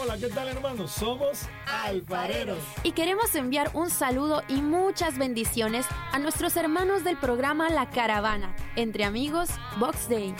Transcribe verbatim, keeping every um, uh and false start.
Hola, ¿qué tal, hermanos? Somos Alfareros. Y queremos enviar un saludo y muchas bendiciones a nuestros hermanos del programa La Caravana, Entre Amigos, Box Day.